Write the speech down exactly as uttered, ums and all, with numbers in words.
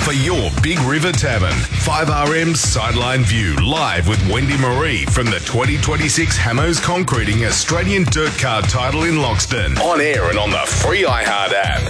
for your Big River Tavern. five R M's Sideline View, live with Wendy Marie from the twenty twenty-six Hamos Concreting Australian Dirt Car title in Loxton. On air and on the free iHeart app.